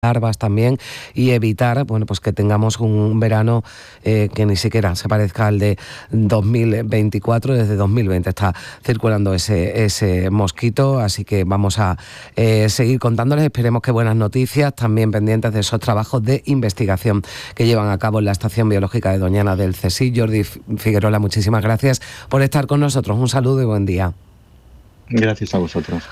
larvas también, y evitar, bueno, pues que tengamos un verano que ni siquiera se parezca al de 2024. Desde 2020 está circulando ese mosquito, así que vamos a seguir contándoles. Esperemos que buenas noticias, también pendientes de esos trabajos de investigación que llevan a cabo en la Estación Biológica de Doñana del CSIC. Jordi Figuerola, muchísimas gracias por estar con nosotros. Un saludo y buen día. Gracias a vosotros.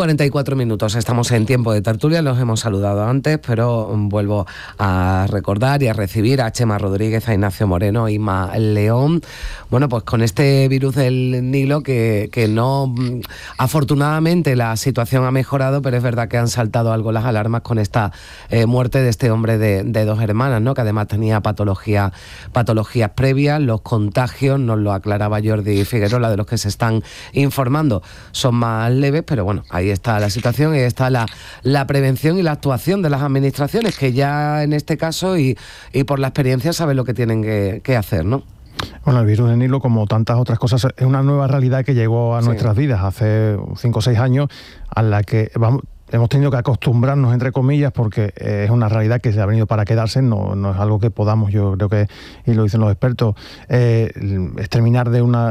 8:44, estamos en tiempo de tertulia, los hemos saludado antes, pero vuelvo a recordar y a recibir a Chema Rodríguez, a Ignacio Moreno, a Inma León. Bueno, pues con este virus del Nilo que no, afortunadamente la situación ha mejorado, pero es verdad que han saltado algo las alarmas con esta muerte de este hombre de 2 hermanas, ¿no? Que además tenía patologías previas. Los contagios, nos lo aclaraba Jordi Figuerola, de los que se están informando, son más leves, pero bueno, ahí está la situación, ahí está la prevención y la actuación de las administraciones, que ya en este caso y por la experiencia saben lo que tienen que hacer, ¿no? Bueno, el virus del Nilo, como tantas otras cosas, es una nueva realidad que llegó a nuestras vidas hace 5 o 6 años, a la que hemos tenido que acostumbrarnos, entre comillas, porque es una realidad que se ha venido para quedarse, no es algo que podamos, yo creo que, y lo dicen los expertos, exterminar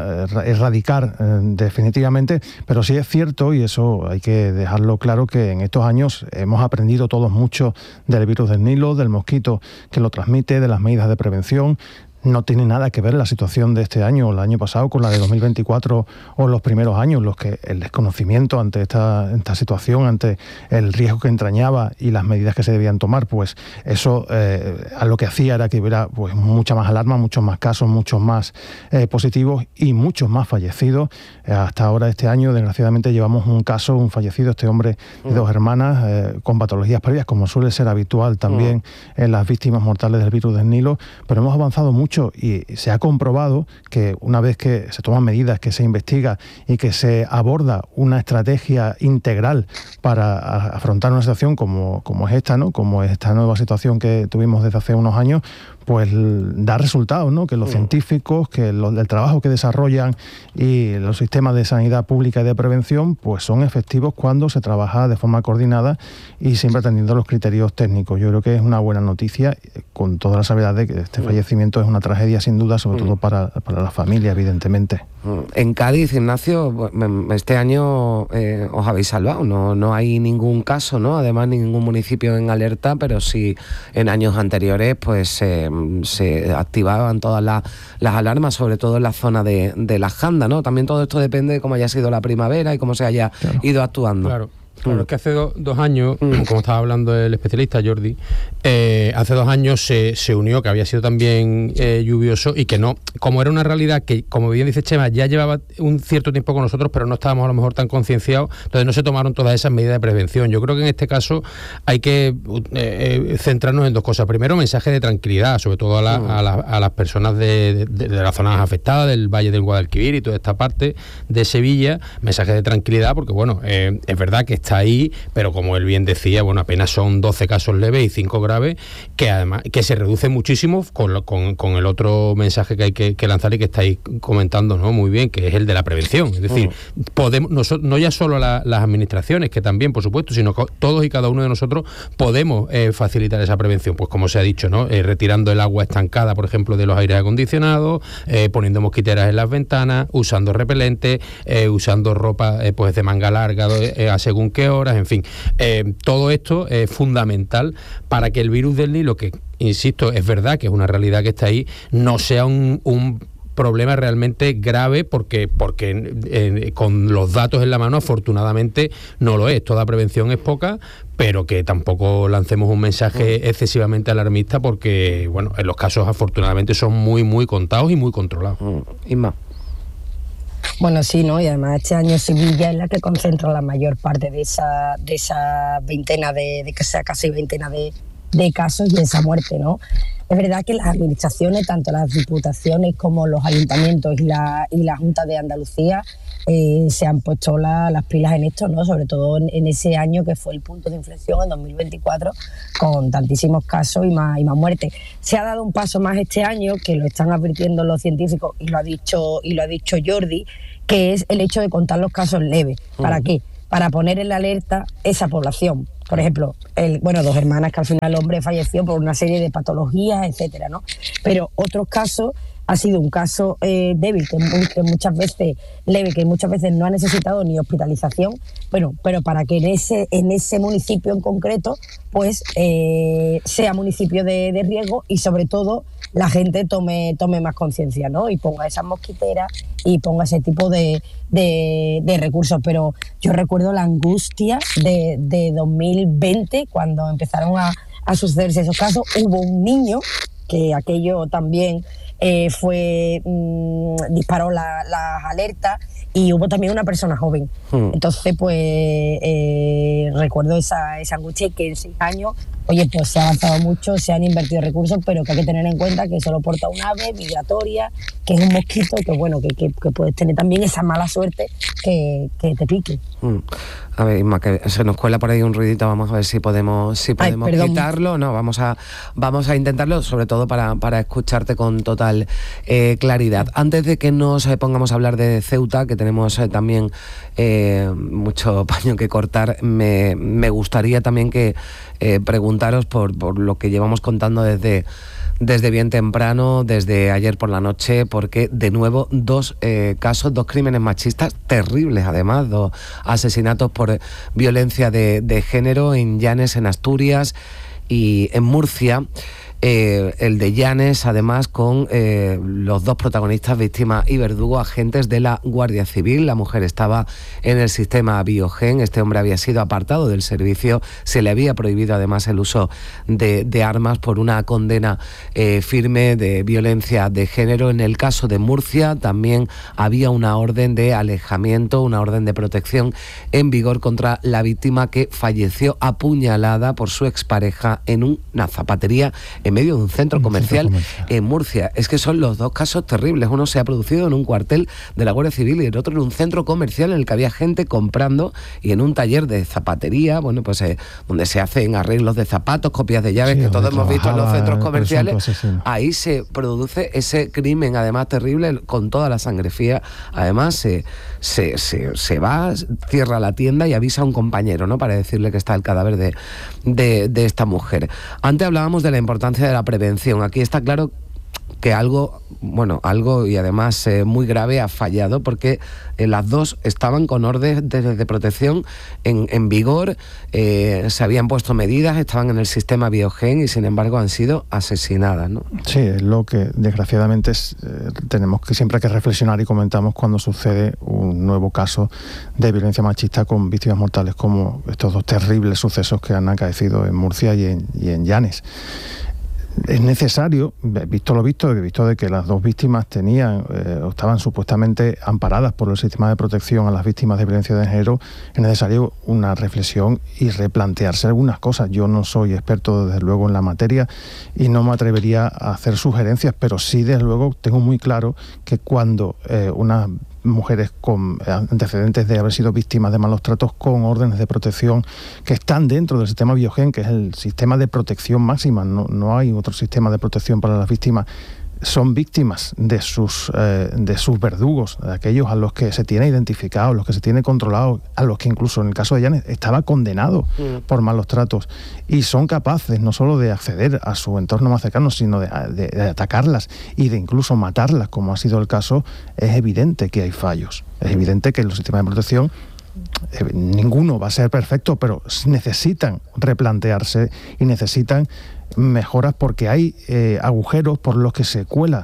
erradicar definitivamente, pero sí es cierto, y eso hay que dejarlo claro, que en estos años hemos aprendido todos mucho del virus del Nilo, del mosquito que lo transmite, de las medidas de prevención. No tiene nada que ver la situación de este año o el año pasado con la de 2024 o los primeros años, los que el desconocimiento ante esta situación, ante el riesgo que entrañaba y las medidas que se debían tomar, pues eso a lo que hacía era que hubiera pues mucha más alarma, muchos más casos, muchos más positivos y muchos más fallecidos. Hasta ahora este año, desgraciadamente, llevamos un fallecido, este hombre de 2 hermanas con patologías previas, como suele ser habitual también en las víctimas mortales del virus del Nilo, pero hemos avanzado mucho y se ha comprobado que una vez que se toman medidas, que se investiga y que se aborda una estrategia integral para afrontar una situación como es esta, ¿no? Como esta nueva situación que tuvimos desde hace unos años, pues da resultados, ¿no? Que los científicos, que el trabajo que desarrollan y los sistemas de sanidad pública y de prevención, pues son efectivos cuando se trabaja de forma coordinada y siempre atendiendo a los criterios técnicos. Yo creo que es una buena noticia, con toda la salvedad de que este fallecimiento es una tragedia sin duda, sobre todo para la familia, evidentemente. En Cádiz, Ignacio, este año os habéis salvado, no hay ningún caso, ¿no? Además, ningún municipio en alerta, pero sí en años anteriores pues se activaban todas las alarmas, sobre todo en la zona de la Janda, ¿no? También todo esto depende de cómo haya sido la primavera y cómo se haya ido actuando. Claro, es que hace 2 años, como estaba hablando el especialista Jordi, hace 2 años se unió, que había sido también lluvioso, y que no, como era una realidad que, como bien dice Chema, ya llevaba un cierto tiempo con nosotros, pero no estábamos a lo mejor tan concienciados, entonces no se tomaron todas esas medidas de prevención. Yo creo que en este caso hay que centrarnos en 2 cosas. Primero, mensaje de tranquilidad, sobre todo a las personas de las zonas afectadas, del Valle del Guadalquivir y toda esta parte de Sevilla, mensaje de tranquilidad, porque bueno, es verdad que está ahí, pero como él bien decía, bueno, apenas son 12 casos leves y 5 graves, que además que se reduce muchísimo con el otro mensaje que hay que lanzar y que estáis comentando, ¿no? Muy bien, que es el de la prevención. Es decir, podemos, no ya solo las administraciones, que también, por supuesto, sino que todos y cada uno de nosotros podemos facilitar esa prevención, pues como se ha dicho, ¿no? Retirando el agua estancada, por ejemplo, de los aires acondicionados, poniendo mosquiteras en las ventanas, usando repelentes, usando ropa pues de manga larga a según qué horas, en fin. Todo esto es fundamental para que el virus del Nilo, que, insisto, es verdad que es una realidad que está ahí, no sea un problema realmente grave, porque con los datos en la mano, afortunadamente, no lo es. Toda prevención es poca, pero que tampoco lancemos un mensaje excesivamente alarmista, porque, bueno, en los casos, afortunadamente, son muy, muy contados y muy controlados. Inma. Bueno, sí, ¿no? Y además este año Sevilla es la que concentra la mayor parte de esa veintena de que sea casi veintena de casos y de esa muerte, ¿no? Es verdad que las administraciones, tanto las diputaciones como los ayuntamientos y la Junta de Andalucía, se han puesto las pilas en esto, ¿no? Sobre todo en ese año que fue el punto de inflexión, en 2024, con tantísimos casos y más muertes. Se ha dado un paso más este año, que lo están advirtiendo los científicos, y lo ha dicho Jordi, que es el hecho de contar los casos leves. ¿Para qué? para poner en la alerta esa población. Por ejemplo, 2 hermanas que al final el hombre falleció por una serie de patologías, etcétera, ¿no? Pero otros casos ha sido un caso débil, que muchas veces leve, que muchas veces no ha necesitado ni hospitalización, pero para que en ese municipio en concreto, pues sea municipio de riesgo y sobre todo la gente tome más conciencia, ¿no? Y ponga esas mosquiteras y ponga ese tipo de recursos. Pero yo recuerdo la angustia de 2020, cuando empezaron a sucederse esos casos. Hubo un niño que aquello también disparó las alertas, y hubo también una persona joven. Entonces, pues recuerdo esa angustia, y que en 6 años, oye, pues se ha avanzado mucho, se han invertido recursos, pero que hay que tener en cuenta que solo porta un ave migratoria, que es un mosquito, que bueno, que puedes tener también esa mala suerte que te pique. A ver, Inma, que se nos cuela por ahí un ruidito, vamos a ver si podemos quitarlo. No, vamos a intentarlo, sobre todo para escucharte con total claridad. Antes de que nos pongamos a hablar de Ceuta, que tenemos también mucho paño que cortar, me gustaría también que preguntaros por lo que llevamos contando desde bien temprano, desde ayer por la noche, porque de nuevo 2 casos, 2 crímenes machistas terribles, además, 2 asesinatos por violencia de género en Llanes, en Asturias, y en Murcia. El de Llanes, además, con los 2 protagonistas, víctima y verdugo, agentes de la Guardia Civil. La mujer estaba en el sistema Biogen, este hombre había sido apartado del servicio, se le había prohibido además el uso de armas por una condena firme de violencia de género. En el caso de Murcia también había una orden de alejamiento, una orden de protección en vigor contra la víctima, que falleció apuñalada por su expareja en una zapatería en medio de un centro comercial en Murcia. Es que son los 2 casos terribles. Uno se ha producido en un cuartel de la Guardia Civil y el otro en un centro comercial en el que había gente comprando, y en un taller de zapatería, bueno, pues donde se hacen arreglos de zapatos, copias de llaves, que todos hemos visto en los centros comerciales. Ahí se produce ese crimen, además terrible, con toda la sangre fría. Además se va, cierra la tienda y avisa a un compañero, ¿no?, para decirle que está el cadáver de esta mujer. Antes hablábamos de la importancia de la prevención. Aquí está claro que algo y además muy grave ha fallado, porque las 2 estaban con órdenes de protección en vigor, se habían puesto medidas, estaban en el sistema Biogen y sin embargo han sido asesinadas, ¿no? Sí, es lo que desgraciadamente tenemos que siempre que reflexionar y comentamos cuando sucede un nuevo caso de violencia machista con víctimas mortales, como estos 2 terribles sucesos que han acaecido en Murcia y en Llanes. Es necesario, visto de que las 2 víctimas estaban supuestamente amparadas por el sistema de protección a las víctimas de violencia de género, es necesario una reflexión y replantearse algunas cosas. Yo no soy experto, desde luego, en la materia y no me atrevería a hacer sugerencias, pero sí, desde luego, tengo muy claro que cuando unas mujeres con antecedentes de haber sido víctimas de malos tratos con órdenes de protección que están dentro del sistema Biogen, que es el sistema de protección máxima, no hay otro sistema de protección para las víctimas, son víctimas de sus verdugos, de aquellos a los que se tiene identificado, a los que se tiene controlado, a los que incluso en el caso de Llanes estaba condenado por malos tratos, y son capaces no solo de acceder a su entorno más cercano, sino de atacarlas y de incluso matarlas, como ha sido el caso. Es evidente que hay fallos, es evidente que los sistemas de protección ninguno va a ser perfecto, pero necesitan replantearse y necesitan mejoras, porque hay agujeros por los que se cuela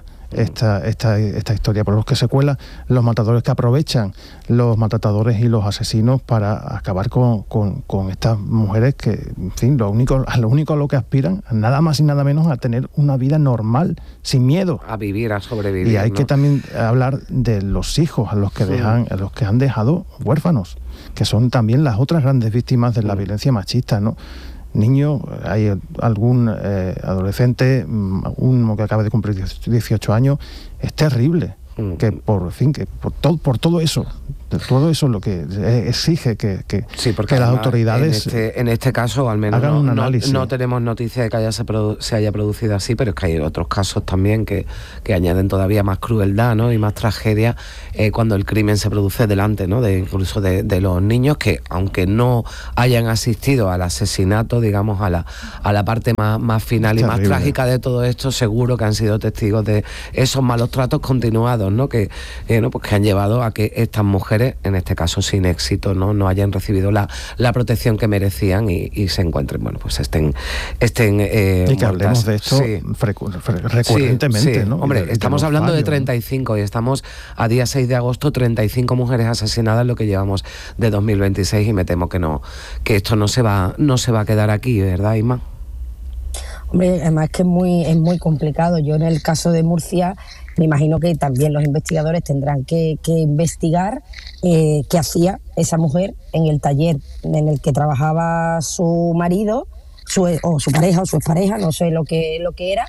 esta historia, por los que se cuelan los matadores, que aprovechan los maltratadores y los asesinos para acabar con estas mujeres que, en fin, lo único a lo que aspiran, nada más y nada menos, a tener una vida normal, sin miedo. A vivir, a sobrevivir. Y hay que también hablar de los hijos a los que han dejado huérfanos, que son también las otras grandes víctimas de la violencia machista, ¿no? Niños, hay algún adolescente, uno que acaba de cumplir 18 años, es terrible que por todo eso Todo eso es lo que exige que las autoridades en este caso al menos hagan un análisis. No tenemos noticia de que se haya producido así, pero es que hay otros casos también que añaden todavía más crueldad, ¿no? Y más tragedia cuando el crimen se produce delante, ¿no? Incluso de los niños que, aunque no hayan asistido al asesinato, digamos a la parte más final y más trágica de todo esto, seguro que han sido testigos de esos malos tratos continuados, ¿no? Que han llevado a que estas mujeres, en este caso sin éxito, no hayan recibido la protección que merecían y se encuentren, pues estén y que hablemos de esto recurrentemente, sí. ¿no? Hombre, estamos hablando de 35 y estamos a día 6 de agosto, 35 mujeres asesinadas en lo que llevamos de 2026 y me temo que esto no se va a quedar aquí, ¿verdad, Isma? Hombre, además que es muy complicado. Yo en el caso de Murcia me imagino que también los investigadores tendrán que investigar qué hacía esa mujer en el taller en el que trabajaba su marido, su pareja o su expareja, no sé lo que era,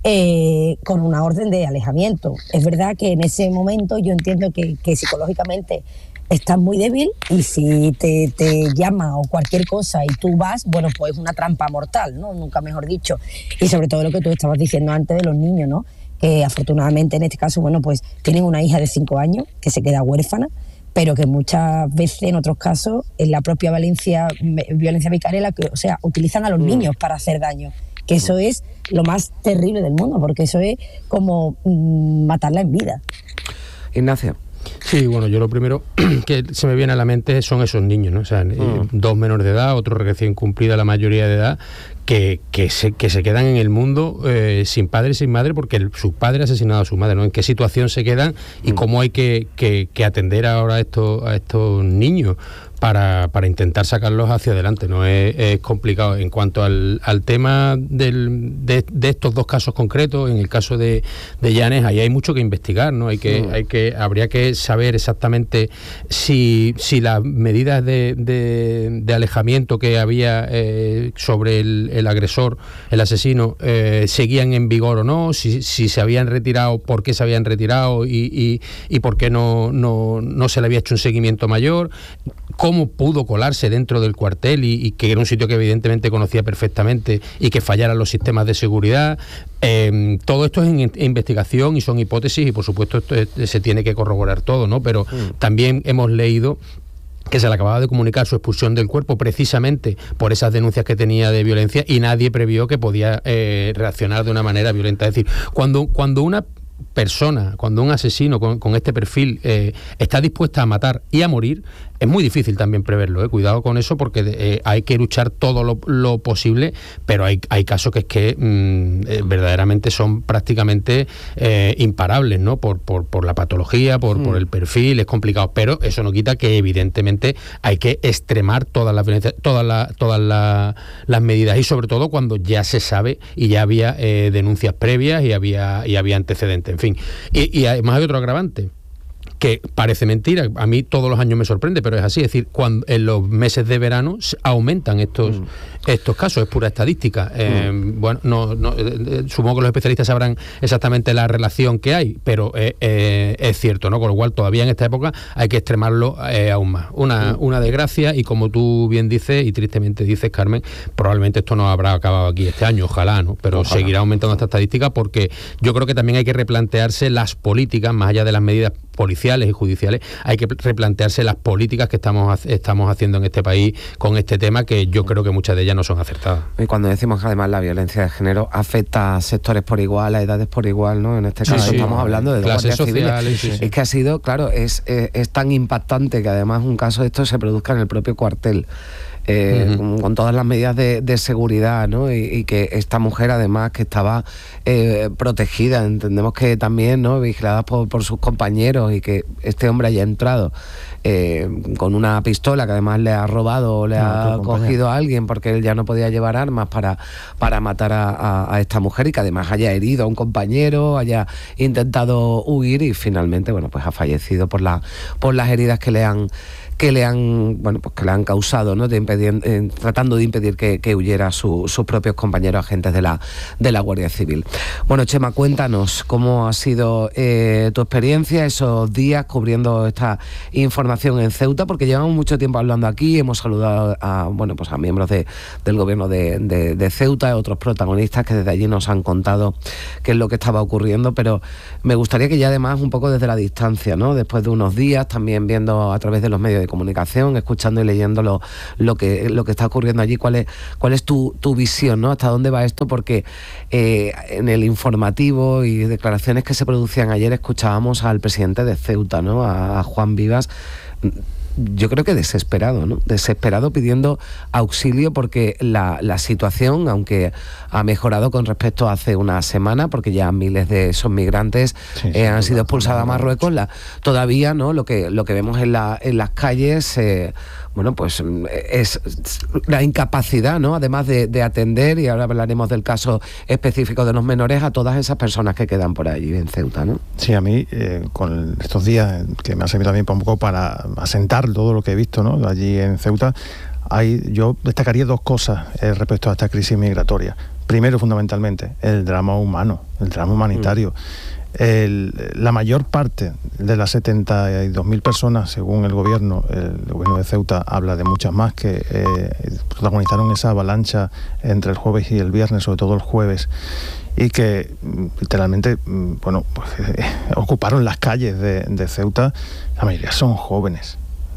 con una orden de alejamiento. Es verdad que en ese momento yo entiendo que psicológicamente estás muy débil y si te llama o cualquier cosa y tú vas, pues es una trampa mortal, ¿no? Nunca mejor dicho. Y sobre todo lo que tú estabas diciendo antes de los niños, ¿no? Que afortunadamente en este caso, pues tienen una hija de 5 años que se queda huérfana, pero que muchas veces en otros casos en la propia violencia vicaria, utilizan a los niños para hacer daño. Que eso es lo más terrible del mundo, porque eso es como matarla en vida. Ignacio. Sí, yo lo primero que se me viene a la mente son esos niños, ¿no? O sea, 2 menores de edad, otro recién cumplida la mayoría de edad, que se quedan en el mundo sin padre y sin madre porque su padre ha asesinado a su madre, ¿no? En qué situación se quedan y cómo hay que atender ahora a estos niños para intentar sacarlos hacia adelante, ¿no? Es complicado. En cuanto al tema de estos 2 casos concretos, en el caso de Llanes, ahí hay mucho que investigar, ¿no? Habría que saber exactamente si las medidas de alejamiento que había sobre el agresor, el asesino, seguían en vigor o no, si se habían retirado, por qué se habían retirado y por qué no se le había hecho un seguimiento mayor, cómo pudo colarse dentro del cuartel y que era un sitio que evidentemente conocía perfectamente y que fallaran los sistemas de seguridad. Todo esto es en investigación y son hipótesis y por supuesto esto se tiene que corroborar todo, ¿no? Pero también hemos leído que se le acababa de comunicar su expulsión del cuerpo precisamente por esas denuncias que tenía de violencia y nadie previó que podía reaccionar de una manera violenta. Es decir, cuando una persona, cuando un asesino con este perfil está dispuesta a matar y a morir, es muy difícil también preverlo, cuidado con eso porque hay que luchar todo lo posible, pero hay casos que es que verdaderamente son prácticamente imparables, ¿no? Por la patología, por el perfil, es complicado, pero eso no quita que evidentemente hay que extremar todas las violencias, todas las medidas y sobre todo cuando ya se sabe y ya había denuncias previas y había antecedentes, en fin. Y además hay otro agravante que parece mentira, a mí todos los años me sorprende, pero es así, es decir, cuando en los meses de verano aumentan estos casos, es pura estadística. Supongo que los especialistas sabrán exactamente la relación que hay, pero es cierto, ¿no? Con lo cual todavía en esta época hay que extremarlo aún más. Una desgracia y como tú bien dices y tristemente dices, Carmen, probablemente esto no habrá acabado aquí este año, ojalá, ¿no? Pero ojalá. Seguirá aumentando esta estadística porque yo creo que también hay que replantearse las políticas, más allá de las medidas policiales y judiciales, hay que replantearse las políticas que estamos haciendo en este país con este tema, que yo creo que muchas de ellas no son acertadas. Y cuando decimos que además la violencia de género afecta a sectores por igual, a edades por igual, ¿no? En este caso estamos hablando de clases sociales. Sí. Es que ha sido, claro, es tan impactante que además un caso de esto se produzca en el propio cuartel. Con todas las medidas de seguridad, ¿no? Y que esta mujer además que estaba protegida, entendemos que también, ¿no? Vigilada por sus compañeros y que este hombre haya entrado con una pistola que además le ha robado o le ha cogido a alguien porque él ya no podía llevar armas para matar a esta mujer y que además haya herido a un compañero, haya intentado huir y finalmente, pues ha fallecido por las heridas que le han que le han causado, ¿no? Tratando de impedir que huyera sus propios compañeros agentes de la Guardia Civil. Bueno, Chema, cuéntanos cómo ha sido tu experiencia esos días cubriendo esta información en Ceuta, porque llevamos mucho tiempo hablando aquí, hemos saludado a miembros del gobierno de Ceuta, otros protagonistas que desde allí nos han contado qué es lo que estaba ocurriendo, pero me gustaría que ya además un poco desde la distancia, ¿no? Después de unos días, también viendo a través de los medios de comunicación, escuchando y leyendo lo que está ocurriendo allí, ¿cuál es tu visión, ¿no? ¿Hasta dónde va esto? Porque en el informativo y declaraciones que se producían ayer escuchábamos al presidente de Ceuta, ¿no? A Juan Vivas, yo creo que desesperado, ¿no? Desesperado, pidiendo auxilio, porque la situación, aunque ha mejorado con respecto a hace una semana, porque ya miles de esos migrantes han sido expulsados a Marruecos, todavía, ¿no? Lo que vemos en las calles, es la incapacidad, ¿no? Además de atender, y ahora hablaremos del caso específico de los menores, a todas esas personas que quedan por allí en Ceuta, ¿no? Sí, a mí, con estos días que me ha servido también un poco para asentar todo lo que he visto, ¿no? Allí en Ceuta, yo destacaría dos cosas respecto a esta crisis migratoria. Primero, fundamentalmente, el drama humano, el drama humanitario. La mayor parte de las 72.000 personas, según el gobierno de Ceuta habla de muchas más, que protagonizaron esa avalancha entre el jueves y el viernes, sobre todo el jueves, y que literalmente ocuparon las calles de Ceuta. La mayoría son jóvenes,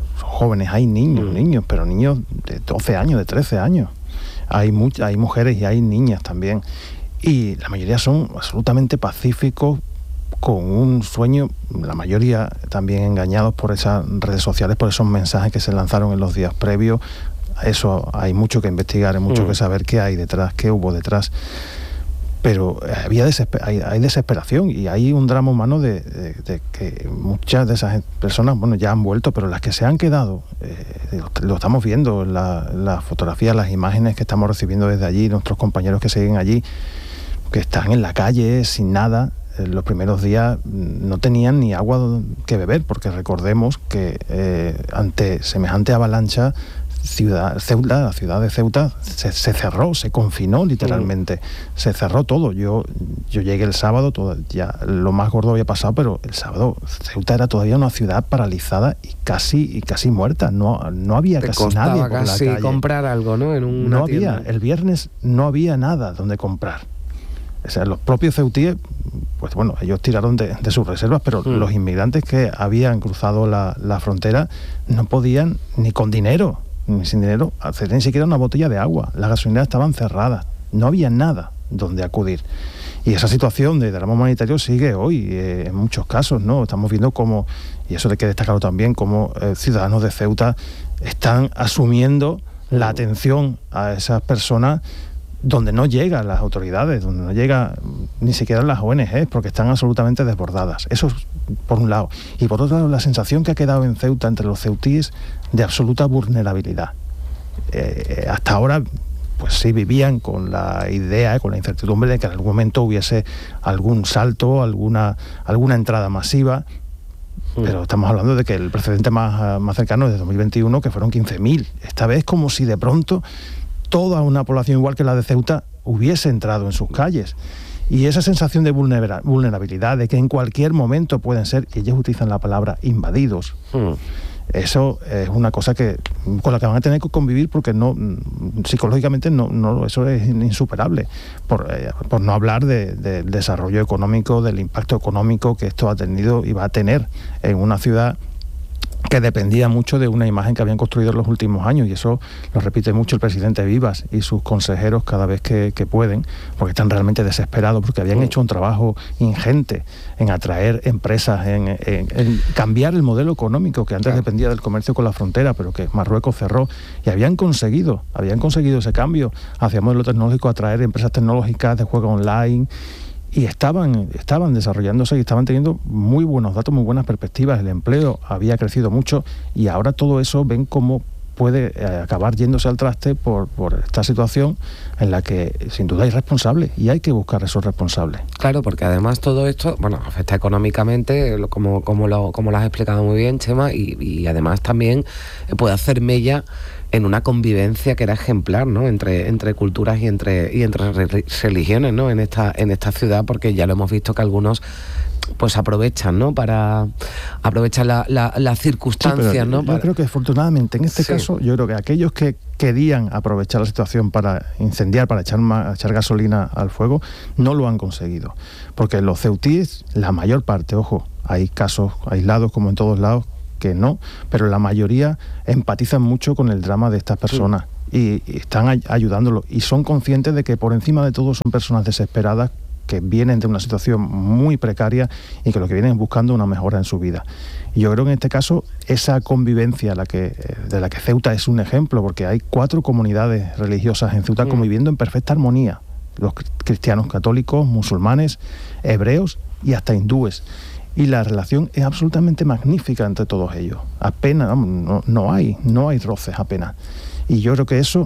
hay niños, pero niños de 12 años, de 13 años. Hay mujeres y hay niñas también, y la mayoría son absolutamente pacíficos, con un sueño, la mayoría también engañados por esas redes sociales, por esos mensajes que se lanzaron en los días previos. Eso hay mucho que investigar, hay mucho que saber qué hay detrás, qué hubo detrás. Pero hay desesperación, y hay un drama humano de que muchas de esas personas, ya han vuelto, pero las que se han quedado, lo estamos viendo en las fotografías, las imágenes que estamos recibiendo desde allí, nuestros compañeros que siguen allí, que están en la calle sin nada. Los primeros días no tenían ni agua que beber, porque recordemos que ante semejante avalancha, la ciudad de Ceuta se cerró, se confinó literalmente, se cerró todo. Yo llegué el sábado, ya lo más gordo había pasado, pero el sábado Ceuta era todavía una ciudad paralizada y casi muerta. No había casi nadie por la calle. Comprar algo, ¿no? No había, el viernes no había nada donde comprar. O sea, los propios ceutíes, ellos tiraron de sus reservas, pero los inmigrantes que habían cruzado la frontera no podían ni con dinero, ni sin dinero, hacer ni siquiera una botella de agua. Las gasolineras estaban cerradas, no había nada donde acudir. Y esa situación de drama humanitario sigue hoy, en muchos casos, ¿no? Estamos viendo cómo, y eso hay que destacarlo también, cómo ciudadanos de Ceuta están asumiendo la atención a esas personas donde no llegan las autoridades, donde no llega ni siquiera las ONGs, porque están absolutamente desbordadas. Eso es por un lado. Y por otro lado, la sensación que ha quedado en Ceuta entre los ceutíes de absoluta vulnerabilidad. Hasta ahora, pues sí vivían con la idea, con la incertidumbre de que en algún momento hubiese algún salto, alguna entrada masiva, pero estamos hablando de que el precedente más cercano es de 2021, que fueron 15.000. Esta vez como si de pronto toda una población igual que la de Ceuta hubiese entrado en sus calles. Y esa sensación de vulnerabilidad, de que en cualquier momento pueden ser, y ellos utilizan la palabra, invadidos. Eso es una cosa con la que van a tener que convivir, porque psicológicamente eso es insuperable, por no hablar del desarrollo económico, del impacto económico que esto ha tenido y va a tener en una ciudad que dependía mucho de una imagen que habían construido en los últimos años, y eso lo repite mucho el presidente Vivas y sus consejeros cada vez que pueden, porque están realmente desesperados, porque habían hecho un trabajo ingente en atraer empresas, en cambiar el modelo económico que antes dependía del comercio con la frontera, pero que Marruecos cerró, y habían conseguido ese cambio hacia el modelo tecnológico, atraer empresas tecnológicas de juego online, y estaban desarrollándose y estaban teniendo muy buenos datos, muy buenas perspectivas. El empleo había crecido mucho, y ahora todo eso ven como puede acabar yéndose al traste por esta situación en la que sin duda hay responsables y hay que buscar esos responsables. Claro, porque además todo esto, bueno, afecta económicamente, como lo has explicado muy bien, Chema, y además también puede hacer mella en una convivencia que era ejemplar, ¿no? Entre culturas y entre religiones, ¿no? En esta ciudad, porque ya lo hemos visto que algunos pues aprovechan, ¿no? Para aprovechar las circunstancias, ¿no? Yo creo que afortunadamente en este caso, yo creo que aquellos que querían aprovechar la situación para incendiar, para echar gasolina al fuego, no lo han conseguido. Porque los ceutíes, la mayor parte, ojo, hay casos aislados como en todos lados que no, pero la mayoría empatizan mucho con el drama de estas personas y están ayudándolo y son conscientes de que por encima de todo son personas desesperadas que vienen de una situación muy precaria y que lo que vienen es buscando una mejora en su vida. Y yo creo que en este caso esa convivencia de la que Ceuta es un ejemplo, porque hay 4 comunidades religiosas en Ceuta conviviendo en perfecta armonía, los cristianos católicos, musulmanes, hebreos y hasta hindúes. Y la relación es absolutamente magnífica entre todos ellos. Apenas, no hay roces apenas. Y yo creo que eso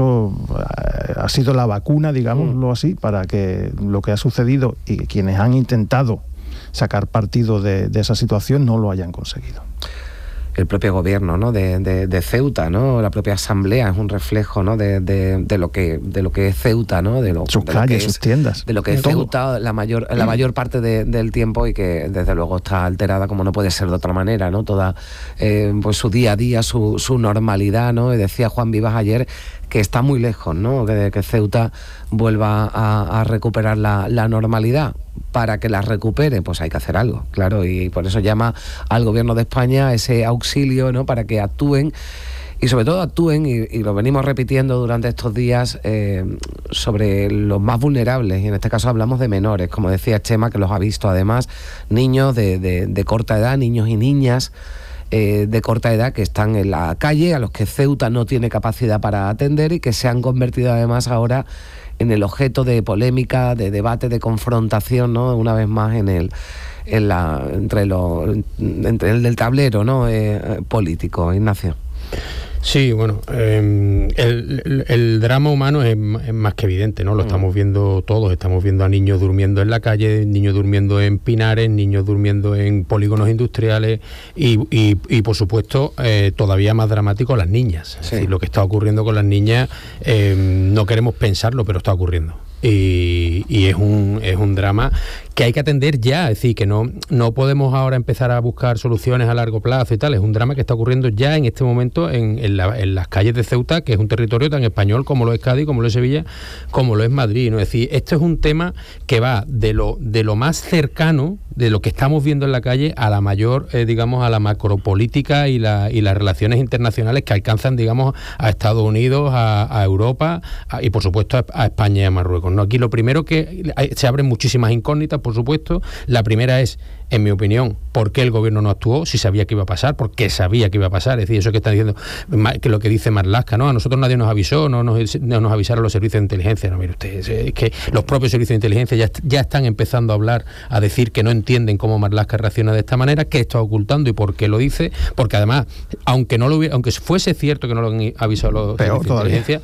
ha sido la vacuna, digámoslo así, para que lo que ha sucedido y quienes han intentado sacar partido de esa situación no lo hayan conseguido. El propio gobierno, ¿no? de Ceuta, ¿no? La propia asamblea es un reflejo, ¿no? de lo que es Ceuta, ¿no? Sus calles, sus tiendas, de lo que es Ceuta la mayor parte del tiempo, y que desde luego está alterada como no puede ser de otra manera, ¿no? Toda pues su día a día, su normalidad, ¿no? Y decía Juan Vivas ayer que está muy lejos, ¿no? De que Ceuta vuelva a recuperar la normalidad. Para que la recupere, pues hay que hacer algo, claro, y por eso llama al gobierno de España ese auxilio, ¿no? Para que actúen, y sobre todo actúen, y lo venimos repitiendo durante estos días, sobre los más vulnerables, y en este caso hablamos de menores, como decía Chema, que los ha visto además, niños de corta edad, niños y niñas de corta edad que están en la calle, a los que Ceuta no tiene capacidad para atender y que se han convertido además ahora en el objeto de polémica, de debate, de confrontación, ¿no? Una vez más entre el tablero, ¿no? Político, Ignacio. Sí, bueno, el drama humano es más que evidente, ¿no? Lo estamos viendo todos, estamos viendo a niños durmiendo en la calle, niños durmiendo en pinares, niños durmiendo en polígonos industriales y por supuesto, todavía más dramático, las niñas. Es decir, lo que está ocurriendo con las niñas, no queremos pensarlo, pero está ocurriendo. Y es un drama que hay que atender ya, es decir, que no podemos ahora empezar a buscar soluciones a largo plazo y tal. Es un drama que está ocurriendo ya en este momento en las calles de Ceuta, que es un territorio tan español como lo es Cádiz, como lo es Sevilla, como lo es Madrid, ¿no? Es decir, esto es un tema que va de lo más cercano, de lo que estamos viendo en la calle, a la mayor, digamos, a la macropolítica y las relaciones internacionales que alcanzan, digamos, a Estados Unidos, a Europa y por supuesto a España y a Marruecos, ¿no? Aquí lo primero que se abren muchísimas incógnitas, por supuesto. La primera es, en mi opinión, ¿por qué el gobierno no actuó? Si sabía que iba a pasar, ¿por qué sabía que iba a pasar? Es decir, eso que está diciendo, que lo que dice Marlaska, ¿no? A nosotros nadie nos avisó, no nos avisaron los servicios de inteligencia. No, mire usted, es que los propios servicios de inteligencia ya están empezando a hablar, a decir que no entienden cómo Marlaska reacciona de esta manera, qué está ocultando y por qué lo dice, porque además, aunque fuese cierto que no lo han avisado los servicios de inteligencia,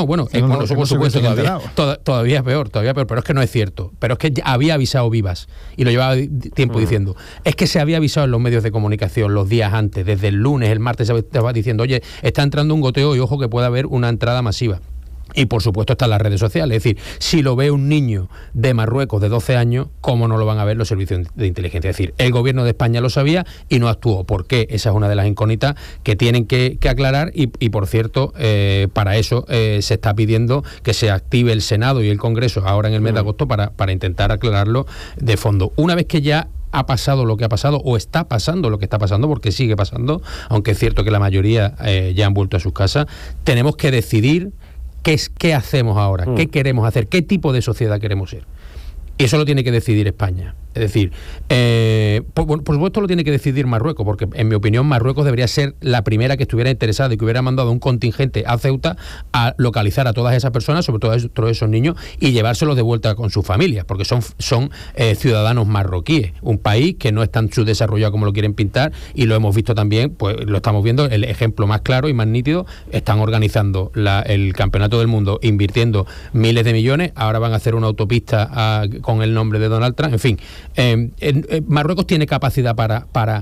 por supuesto todavía es peor, pero es que no es cierto, pero es que ya había avisado Vivas y lo llevaba tiempo diciendo, es que se había avisado en los medios de comunicación los días antes, desde el lunes, el martes se estaba diciendo, oye, está entrando un goteo y ojo que puede haber una entrada masiva. Y por supuesto están las redes sociales, es decir, si lo ve un niño de Marruecos de 12 años, ¿cómo no lo van a ver los servicios de inteligencia? Es decir, el gobierno de España lo sabía y no actuó. ¿Por qué? Esa es una de las incógnitas que tienen que aclarar y por cierto, para eso se está pidiendo que se active el Senado y el Congreso ahora en el mes de agosto para intentar aclararlo de fondo. Una vez que ya ha pasado lo que ha pasado o está pasando lo que está pasando, porque sigue pasando, aunque es cierto que la mayoría ya han vuelto a sus casas, tenemos que decidir ¿qué hacemos ahora? ¿Qué queremos hacer? ¿Qué tipo de sociedad queremos ser? Eso lo tiene que decidir España. Es decir, por supuesto lo tiene que decidir Marruecos, porque en mi opinión Marruecos debería ser la primera que estuviera interesada y que hubiera mandado un contingente a Ceuta a localizar a todas esas personas, sobre todo a todos esos niños, y llevárselos de vuelta con sus familias, porque son ciudadanos marroquíes, un país que no es tan subdesarrollado como lo quieren pintar, y lo hemos visto también, pues lo estamos viendo, el ejemplo más claro y más nítido, están organizando el Campeonato del Mundo, invirtiendo miles de millones, ahora van a hacer una autopista con el nombre de Donald Trump, en fin. Marruecos tiene capacidad para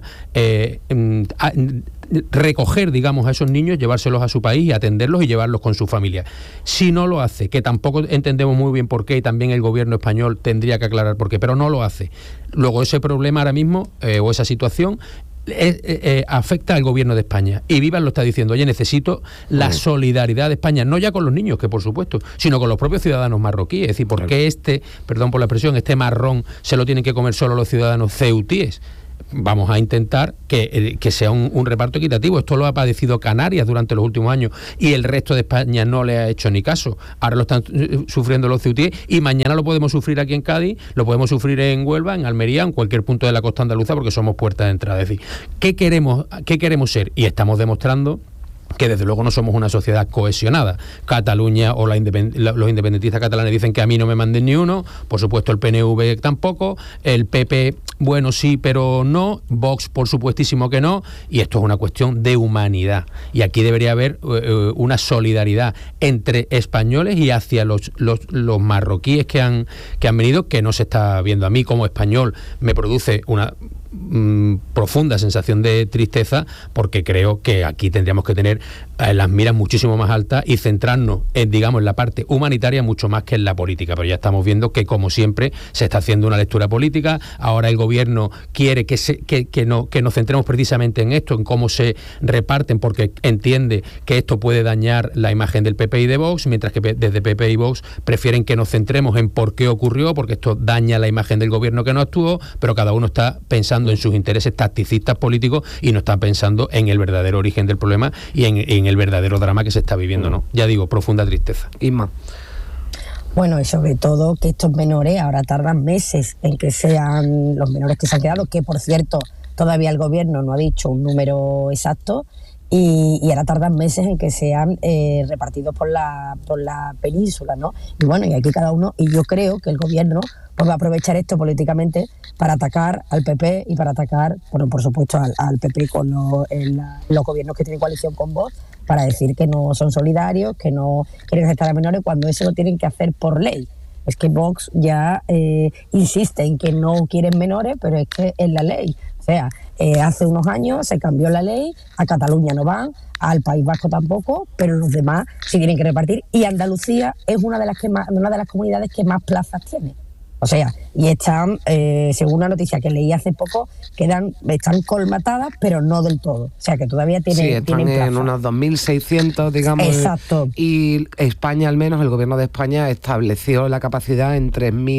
recoger, digamos, a esos niños, llevárselos a su país y atenderlos y llevarlos con su familia. Si no lo hace, que tampoco entendemos muy bien por qué, y también el gobierno español tendría que aclarar por qué, pero no lo hace. Luego ese problema ahora mismo, o esa situación, afecta al gobierno de España, y Vivas lo está diciendo: oye, necesito la solidaridad de España, no ya con los niños, que por supuesto, sino con los propios ciudadanos marroquíes. Es decir, ¿por qué perdón por la expresión, este marrón se lo tienen que comer solo los ciudadanos ceutíes? Vamos a intentar que sea un reparto equitativo. Esto lo ha padecido Canarias durante los últimos años y el resto de España no le ha hecho ni caso. Ahora lo están sufriendo los ceutíes y mañana lo podemos sufrir aquí en Cádiz, lo podemos sufrir en Huelva, en Almería, en cualquier punto de la costa andaluza, porque somos puerta de entrada. Es decir, ¿qué queremos ser? Y estamos demostrando que desde luego no somos una sociedad cohesionada. Cataluña o los independentistas catalanes dicen que a mí no me manden ni uno, por supuesto el PNV tampoco, el PP, bueno, sí, pero no, Vox por supuestísimo que no, y esto es una cuestión de humanidad, y aquí debería haber una solidaridad entre españoles y hacia los marroquíes que han venido, que no se está viendo. A mí como español me produce una profunda sensación de tristeza, porque creo que aquí tendríamos que tener las miras muchísimo más altas y centrarnos en, digamos, en la parte humanitaria mucho más que en la política. Pero ya estamos viendo que, como siempre, se está haciendo una lectura política. Ahora el gobierno quiere que nos centremos precisamente en esto, en cómo se reparten, porque entiende que esto puede dañar la imagen del PP y de Vox, mientras que desde PP y Vox prefieren que nos centremos en por qué ocurrió, porque esto daña la imagen del gobierno que no actuó, pero cada uno está pensando en sus intereses tacticistas políticos y no está pensando en el verdadero origen del problema y en el verdadero drama que se está viviendo, ¿no? Ya digo, profunda tristeza. Isma. Bueno, y sobre todo que estos menores ahora tardan meses en que sean los menores que se han quedado, que por cierto todavía el gobierno no ha dicho un número exacto, y ahora tardan meses en que sean repartidos por la península, ¿no? Y bueno, y aquí cada uno, y yo creo que el gobierno pues va a aprovechar esto políticamente para atacar al PP y para atacar, bueno, por supuesto al PP con los gobiernos que tienen coalición con Vox, para decir que no son solidarios, que no quieren aceptar a menores, cuando eso lo tienen que hacer por ley. Es que Vox ya insiste en que no quieren menores, pero es que es la ley. O sea, hace unos años se cambió la ley, a Cataluña no van, al País Vasco tampoco, pero los demás sí tienen que repartir. Y Andalucía es una de las comunidades que más plazas tiene. O sea, y están, según una noticia que leí hace poco, están colmatadas, pero no del todo. O sea, que todavía tienen están en unos 2.600, digamos. Exacto. Y España, al menos, el gobierno de España estableció la capacidad en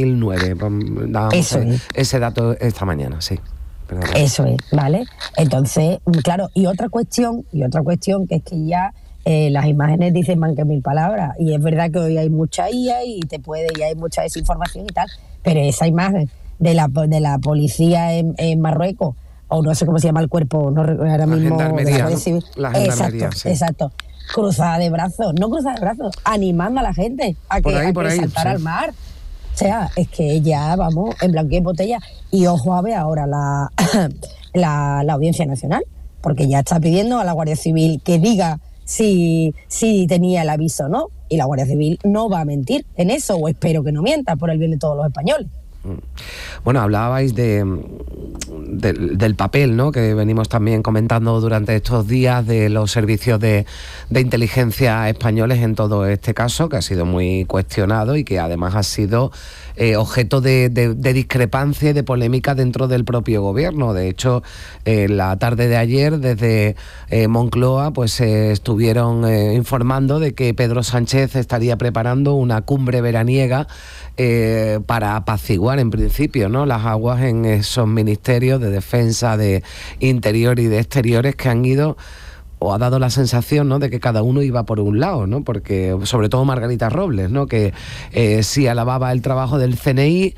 3.009. Dábamos ese dato esta mañana, sí. Perdón. Eso es, ¿vale? Entonces, claro, y otra cuestión que es que ya las imágenes dicen más que 1000 palabras, y es verdad que hoy hay mucha IA y hay mucha desinformación y tal, pero esa imagen de la policía en Marruecos, o no sé cómo se llama el cuerpo, no recuerdo ahora mismo, de la Guardia Civil. Exacto. Cruzada de brazos, animando a la gente a que saltar al mar. O sea, es que ya vamos en blanco y en botella. Y ojo a ver ahora la Audiencia Nacional, porque ya está pidiendo a la Guardia Civil que diga si tenía el aviso o no. Y la Guardia Civil no va a mentir en eso, o espero que no mienta, por el bien de todos los españoles. Bueno, hablabais del papel, ¿no?, que venimos también comentando durante estos días de los servicios de inteligencia españoles en todo este caso, que ha sido muy cuestionado y que además ha sido objeto de discrepancia y de polémica dentro del propio gobierno. De hecho, la tarde de ayer, desde Moncloa, pues estuvieron informando de que Pedro Sánchez estaría preparando una cumbre veraniega para apaciguar, en principio, ¿no?, las aguas en esos ministerios de defensa, de interior y de exteriores que han ido, o ha dado la sensación, ¿no?, de que cada uno iba por un lado, ¿no?, porque sobre todo Margarita Robles, ¿no?, que sí alababa el trabajo del CNI,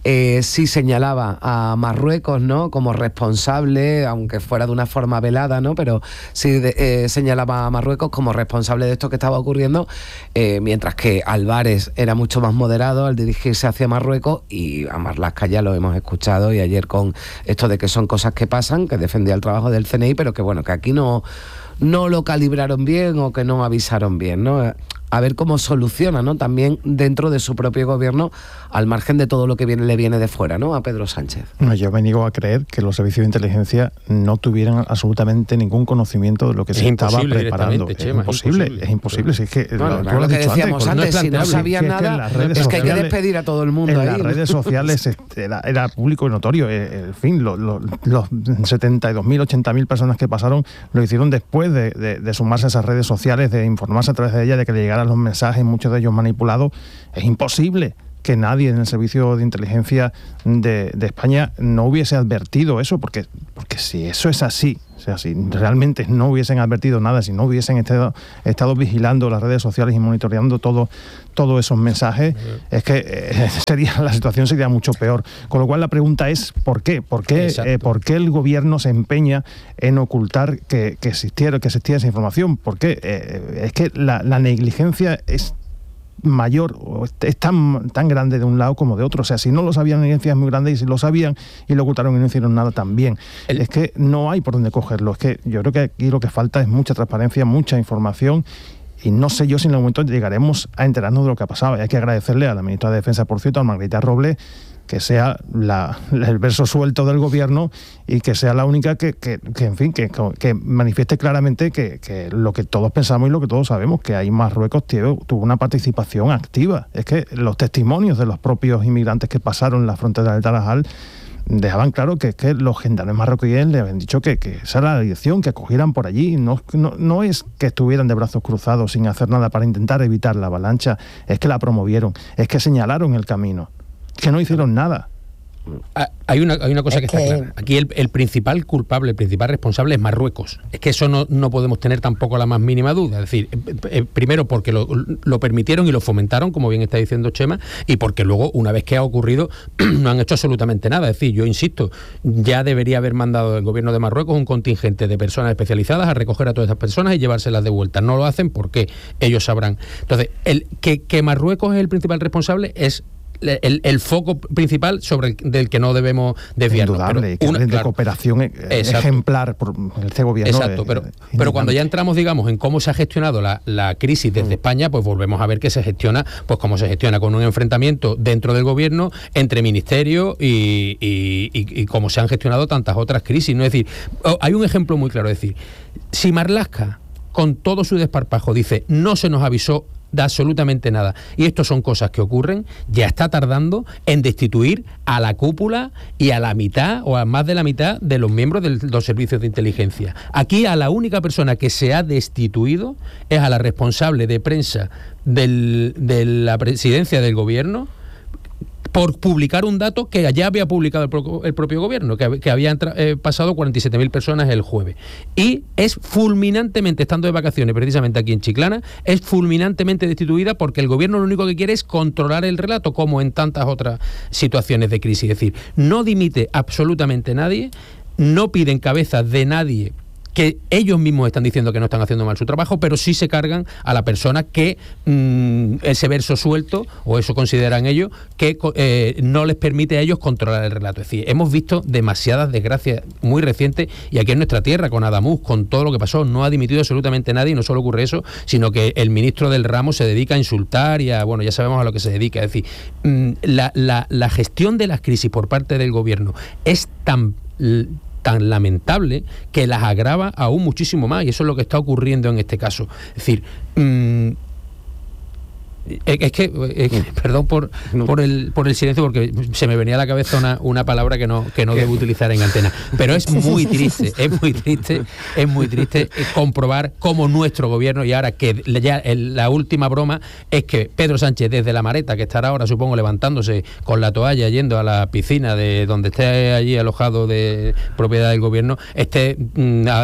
sí señalaba a Marruecos, ¿no?, como responsable, aunque fuera de una forma velada, ¿no?, pero sí señalaba a Marruecos como responsable de esto que estaba ocurriendo, mientras que Álvarez era mucho más moderado al dirigirse hacia Marruecos, y a Marlaska ya lo hemos escuchado, y ayer con esto de que son cosas que pasan, que defendía el trabajo del CNI, pero que bueno, que aquí no lo calibraron bien o que no avisaron bien, ¿no? A ver cómo soluciona, ¿no?, también dentro de su propio gobierno, al margen de todo lo que le viene de fuera, ¿no?, a Pedro Sánchez. No, yo me niego a creer que los servicios de inteligencia no tuvieran absolutamente ningún conocimiento de lo que se estaba preparando. Es imposible. Si es que lo que decíamos antes, si no sabían nada, es que hay que despedir a todo el mundo. En las redes sociales era público y notorio. En fin, los 72.000, 80.000 personas que pasaron lo hicieron después de sumarse a esas redes sociales, de informarse a través de ellas, de que le llegaran los mensajes, muchos de ellos manipulados. Es imposible que nadie en el servicio de inteligencia de España no hubiese advertido eso, porque si eso es así, o sea, si realmente no hubiesen advertido nada, si no hubiesen estado vigilando las redes sociales y monitoreando todos esos mensajes, es que la situación sería mucho peor. Con lo cual la pregunta es ¿por qué? ¿Por qué el gobierno se empeña en ocultar que existiera esa información? ¿Por qué? Es que la negligencia es mayor, es tan grande de un lado como de otro. O sea, si no lo sabían, la negligencia es muy grande, y si lo sabían y lo ocultaron y no hicieron nada también. Es que no hay por dónde cogerlo. Es que yo creo que aquí lo que falta es mucha transparencia, mucha información, y no sé yo si en algún momento llegaremos a enterarnos de lo que ha pasado. Y hay que agradecerle a la ministra de Defensa, por cierto, a Margarita Robles, que sea el verso suelto del gobierno y que sea la única que manifieste claramente que lo que todos pensamos y lo que todos sabemos, que ahí Marruecos tuvo una participación activa. Es que los testimonios de los propios inmigrantes que pasaron la frontera del Tarajal dejaban claro que los gendarmes marroquíes le habían dicho que esa era la dirección, que acogieran por allí. No es que estuvieran de brazos cruzados sin hacer nada para intentar evitar la avalancha, es que la promovieron, es que señalaron el camino, que no hicieron nada. Hay una cosa que está clara. Aquí el principal culpable, el principal responsable es Marruecos. Es que eso no podemos tener tampoco la más mínima duda. Es decir, primero porque lo permitieron y lo fomentaron, como bien está diciendo Chema, y porque luego, una vez que ha ocurrido, no han hecho absolutamente nada. Es decir, yo insisto, ya debería haber mandado el gobierno de Marruecos un contingente de personas especializadas a recoger a todas esas personas y llevárselas de vuelta. No lo hacen porque ellos sabrán. Entonces, que Marruecos es el principal responsable es el foco principal del que no debemos desviarnos. Indudable, de cooperación ejemplar por este gobierno. Exacto, pero cuando ya entramos, digamos, en cómo se ha gestionado la crisis desde España, pues volvemos a ver que se gestiona, pues como se gestiona, con un enfrentamiento dentro del gobierno, entre ministerios y como se han gestionado tantas otras crisis, ¿no? Es decir, hay un ejemplo muy claro, es decir, si Marlaska, con todo su desparpajo, dice, no se nos avisó de absolutamente nada, y esto son cosas que ocurren, ya está tardando en destituir a la cúpula y a la mitad o a más de la mitad de los miembros de los servicios de inteligencia. Aquí a la única persona que se ha destituido es a la responsable de prensa de la presidencia del gobierno, por publicar un dato que ya había publicado el propio gobierno, que habían pasado 47.000 personas el jueves. Y es fulminantemente, estando de vacaciones precisamente aquí en Chiclana, es fulminantemente destituida porque el gobierno lo único que quiere es controlar el relato, como en tantas otras situaciones de crisis. Es decir, no dimite absolutamente nadie, no piden cabezas de nadie, que ellos mismos están diciendo que no están haciendo mal su trabajo, pero sí se cargan a la persona que ese verso suelto, o eso consideran ellos, que no les permite a ellos controlar el relato. Es decir, hemos visto demasiadas desgracias muy recientes, y aquí en nuestra tierra, con Adamuz, con todo lo que pasó, no ha dimitido absolutamente nadie, y no solo ocurre eso, sino que el ministro del ramo se dedica a insultar y bueno, ya sabemos a lo que se dedica. Es decir, la gestión de las crisis por parte del gobierno es tan lamentable que las agrava aún muchísimo más, y eso es lo que está ocurriendo en este caso. Es decir, perdón por el silencio, porque se me venía a la cabeza una palabra que no debo utilizar en antena, pero es muy triste comprobar cómo nuestro gobierno, y ahora que ya la última broma es que Pedro Sánchez, desde la Mareta, que estará ahora supongo levantándose con la toalla yendo a la piscina de donde esté allí alojado de propiedad del gobierno, esté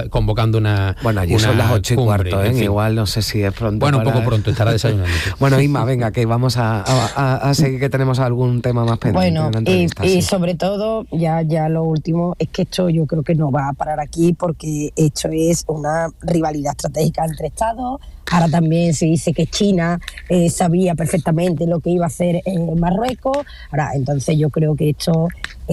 convocando una allí son las 8:15, en fin. igual no sé si es pronto. Bueno, un poco pronto, estará desayunando. Bueno, Inma, venga, que vamos a seguir, que tenemos algún tema más pendiente. Bueno, y sobre todo, ya lo último, es que esto yo creo que no va a parar aquí, porque esto es una rivalidad estratégica entre Estados. Ahora también se dice que China sabía perfectamente lo que iba a hacer Marruecos. Ahora, entonces yo creo que esto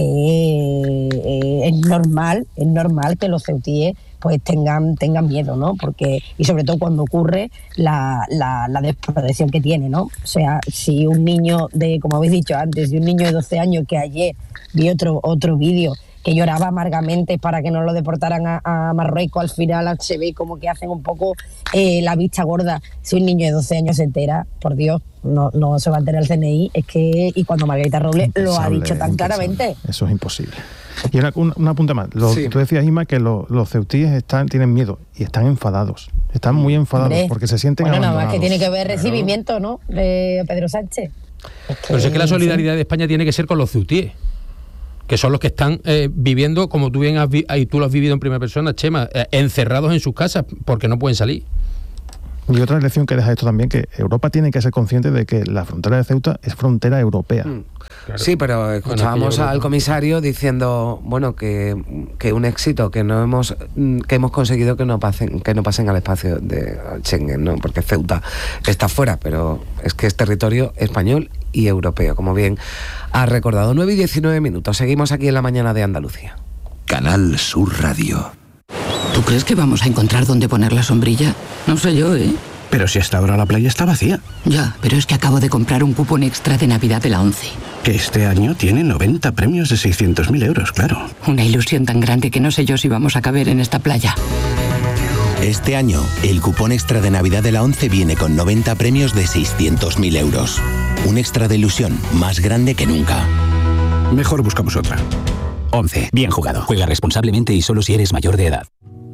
es normal que los ceutíes pues tengan miedo, ¿no? Porque, y sobre todo cuando ocurre la desprotección que tiene, ¿no? O sea, si un niño como habéis dicho antes, de un niño de 12 años que ayer vi otro vídeo que lloraba amargamente para que no lo deportaran a Marruecos, al final se ve como que hacen un poco la vista gorda. Si un niño de 12 años se entera, por Dios, no se va a enterar el CNI. Es que, y cuando Margarita Robles lo ha dicho tan claramente. Eso es imposible. Y una punta más. Sí. Tú decías, Inma, que los ceutíes tienen miedo y están enfadados. Están muy enfadados. Hombre, porque se sienten abandonados. Nada más que tiene que ver recibimiento, ¿no? De Pedro Sánchez. Pero es que la solidaridad de España tiene que ser con los ceutíes, que son los que están viviendo, como tú bien y tú lo has vivido en primera persona, Chema, encerrados en sus casas porque no pueden salir. Y otra lección que deja esto también, que Europa tiene que ser consciente de que la frontera de Ceuta es frontera europea. Claro. Sí, pero escuchábamos al comisario diciendo, bueno, que un éxito, que hemos conseguido que no pasen al espacio de Schengen, ¿no? Porque Ceuta está fuera, pero es que es territorio español y europeo, como bien ha recordado. 9 y 19 minutos. Seguimos aquí en la mañana de Andalucía. Canal Sur Radio. ¿Tú crees que vamos a encontrar dónde poner la sombrilla? No sé yo, ¿eh? Pero si hasta ahora la playa está vacía. Ya, pero es que acabo de comprar un cupón extra de Navidad de la ONCE. Que este año tiene 90 premios de 600.000 euros, claro. Una ilusión tan grande que no sé yo si vamos a caber en esta playa. Este año, el cupón extra de Navidad de la ONCE viene con 90 premios de 600.000 euros. Un extra de ilusión más grande que nunca. Mejor buscamos otra. ONCE. Bien jugado. Juega responsablemente y solo si eres mayor de edad.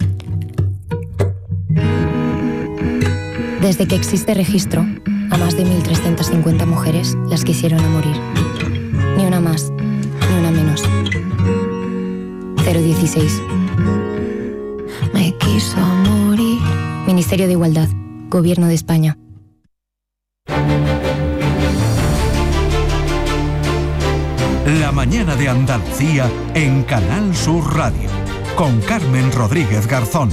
Desde que existe registro, a más de 1.350 mujeres las quisieron a morir. Ni una más, ni una menos. 016. Me quiso morir. Ministerio de Igualdad, Gobierno de España. La mañana de Andalucía en Canal Sur Radio, con Carmen Rodríguez Garzón.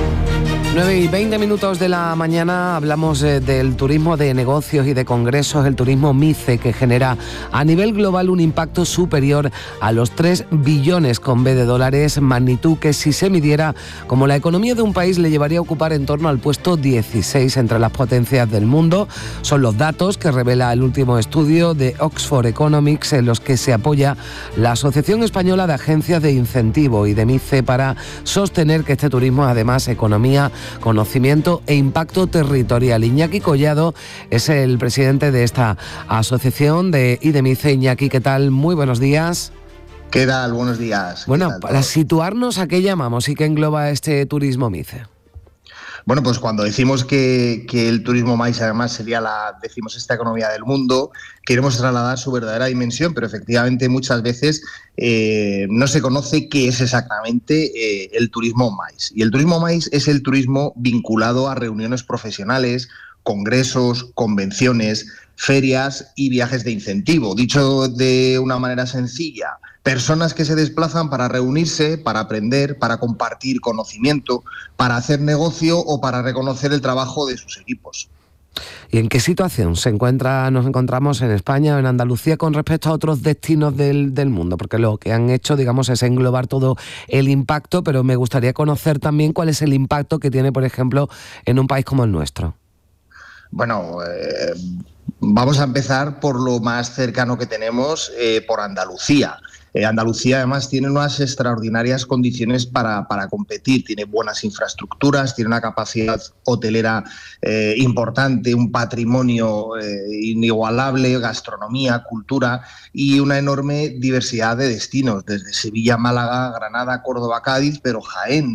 9 y 20 minutos de la mañana hablamos del turismo de negocios y de congresos, el turismo MICE, que genera a nivel global un impacto superior a los 3 billones con B de dólares, magnitud que si se midiera como la economía de un país le llevaría a ocupar en torno al puesto 16 entre las potencias del mundo. Son los datos que revela el último estudio de Oxford Economics, en los que se apoya la Asociación Española de Agencias de Incentivo y de MICE para sostener que este turismo es además economía, conocimiento e impacto territorial. Iñaki Collado es el presidente de esta asociación de IDEMICE. Iñaki, ¿qué tal? Muy buenos días. ¿Qué tal? Buenos días. Bueno, para situarnos, ¿a qué llamamos y qué engloba este turismo MICE? Bueno, pues cuando decimos que el turismo MICE además sería la decimosexta economía del mundo, queremos trasladar su verdadera dimensión, pero efectivamente muchas veces no se conoce qué es exactamente el turismo MICE. Y el turismo MICE es el turismo vinculado a reuniones profesionales, congresos, convenciones, ferias y viajes de incentivo. Dicho de una manera sencilla, personas que se desplazan para reunirse, para aprender, para compartir conocimiento, para hacer negocio o para reconocer el trabajo de sus equipos. ¿Y en qué situación nos encontramos en España o en Andalucía con respecto a otros destinos del mundo? Porque lo que han hecho, digamos, es englobar todo el impacto, pero me gustaría conocer también cuál es el impacto que tiene, por ejemplo, en un país como el nuestro. Bueno, vamos a empezar por lo más cercano que tenemos, por Andalucía. Andalucía además tiene unas extraordinarias condiciones para competir, tiene buenas infraestructuras, tiene una capacidad hotelera importante, un patrimonio inigualable, gastronomía, cultura y una enorme diversidad de destinos, desde Sevilla, Málaga, Granada, Córdoba, Cádiz, pero Jaén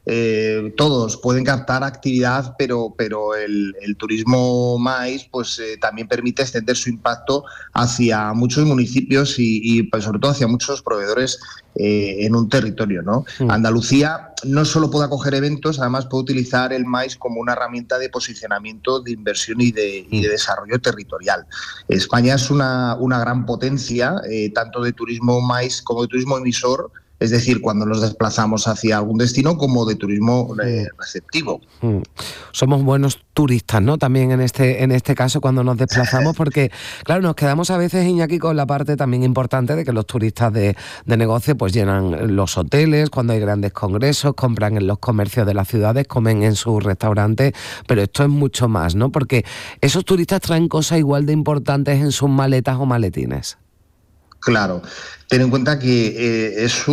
todos pueden captar actividad, pero el turismo MICE pues también permite extender su impacto hacia muchos municipios y pues, sobre todo hacia muchos proveedores en un territorio, ¿no? Andalucía no solo puede acoger eventos, además puede utilizar el MICE como una herramienta de posicionamiento, de inversión y de desarrollo territorial. España es una gran potencia, tanto de turismo MICE como de turismo emisor, es decir, cuando nos desplazamos hacia algún destino, como de turismo receptivo. Somos buenos turistas, ¿no? También en este caso cuando nos desplazamos, porque claro, nos quedamos a veces, Iñaki, con la parte también importante de que los turistas de negocio pues llenan los hoteles cuando hay grandes congresos, compran en los comercios de las ciudades, comen en sus restaurantes, pero esto es mucho más, ¿no? Porque esos turistas traen cosas igual de importantes en sus maletas o maletines. Claro, ten en cuenta que es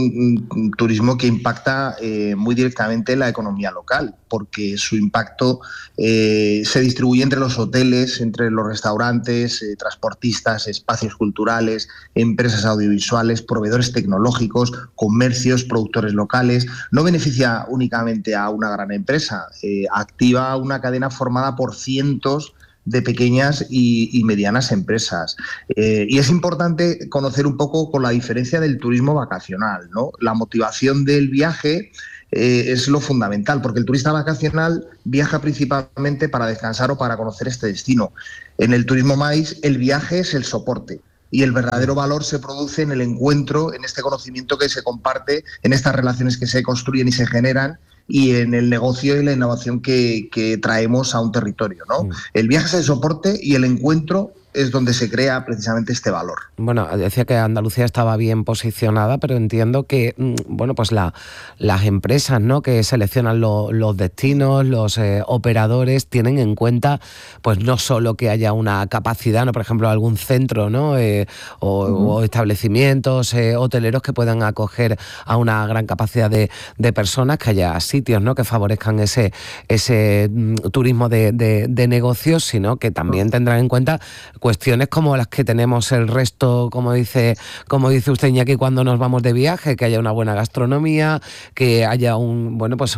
un turismo que impacta muy directamente en la economía local, porque su impacto se distribuye entre los hoteles, entre los restaurantes, transportistas, espacios culturales, empresas audiovisuales, proveedores tecnológicos, comercios, productores locales. No beneficia únicamente a una gran empresa, activa una cadena formada por cientos de pequeñas y medianas empresas. Y es importante conocer un poco con la diferencia del turismo vacacional, ¿no? La motivación del viaje es lo fundamental, porque el turista vacacional viaja principalmente para descansar o para conocer este destino. En el turismo MICE, el viaje es el soporte. Y el verdadero valor se produce en el encuentro, en este conocimiento que se comparte, en estas relaciones que se construyen y se generan, y en el negocio y la innovación que traemos a un territorio, ¿no? El viaje es el soporte y el encuentro es donde se crea precisamente este valor. Bueno, decía que Andalucía estaba bien posicionada, pero entiendo que, bueno, pues las empresas, ¿no?, que seleccionan los destinos, los operadores, tienen en cuenta, pues no solo que haya una capacidad, ¿no?, por ejemplo, algún centro, ¿no?, o establecimientos hoteleros que puedan acoger a una gran capacidad de personas, que haya sitios, ¿no?, que favorezcan ese turismo de negocios, sino que también tendrán en cuenta cuestiones como las que tenemos el resto, como dice usted, Iñaki, cuando nos vamos de viaje, que haya una buena gastronomía, que haya un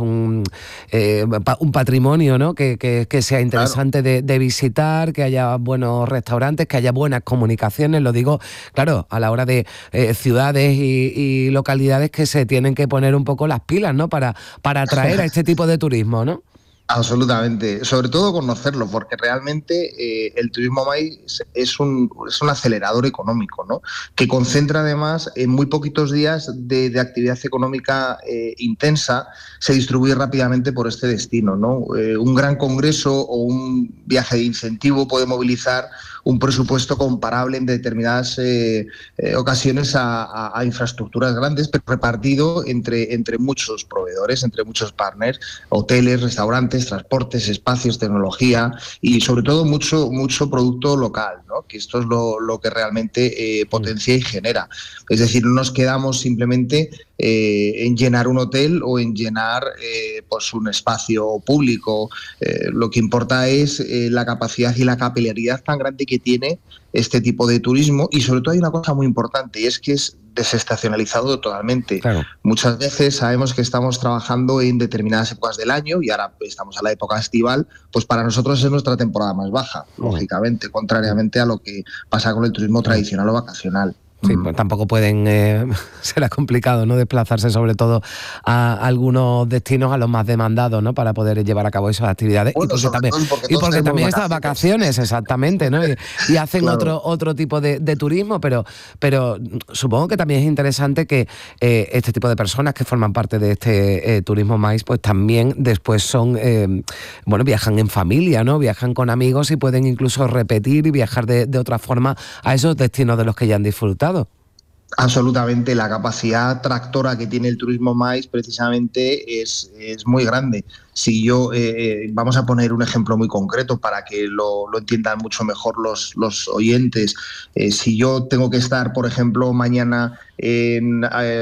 patrimonio, ¿no?, que sea interesante, claro, de visitar, que haya buenos restaurantes, que haya buenas comunicaciones. Lo digo, claro, a la hora de ciudades y localidades que se tienen que poner un poco las pilas, ¿no?, para atraer a este tipo de turismo, ¿no? Absolutamente, sobre todo conocerlo, porque realmente el turismo MICE es un acelerador económico, ¿no?, que concentra además en muy poquitos días de actividad económica intensa, se distribuye rápidamente por este destino, ¿no? Un gran congreso o un viaje de incentivo puede movilizar un presupuesto comparable en determinadas ocasiones a infraestructuras grandes, pero repartido entre muchos proveedores, entre muchos partners, hoteles, restaurantes, transportes, espacios, tecnología y sobre todo mucho producto local, ¿no?, que esto es lo que realmente potencia y genera. Es decir, no nos quedamos simplemente en llenar un hotel o en llenar pues un espacio público. Lo que importa es la capacidad y la capilaridad tan grande que tiene este tipo de turismo, y sobre todo hay una cosa muy importante, y es que es desestacionalizado totalmente. Claro. Muchas veces sabemos que estamos trabajando en determinadas épocas del año y ahora estamos a la época estival, pues para nosotros es nuestra temporada más baja, lógicamente, contrariamente a lo que pasa con el turismo tradicional o vacacional. Sí, pues tampoco pueden, será complicado, ¿no?, desplazarse sobre todo a algunos destinos, a los más demandados, ¿no?, para poder llevar a cabo esas actividades. Bueno, y porque también estas vacaciones, exactamente, ¿no? Y hacen claro, otro tipo de turismo, pero supongo que también es interesante que este tipo de personas que forman parte de este turismo MICE, pues también después son, viajan en familia, ¿no? Viajan con amigos y pueden incluso repetir y viajar de otra forma a esos destinos de los que ya han disfrutado. Absolutamente, la capacidad tractora que tiene el turismo MICE precisamente es muy grande. Si yo, vamos a poner un ejemplo muy concreto para que lo entiendan mucho mejor los oyentes. Si yo tengo que estar, por ejemplo, mañana en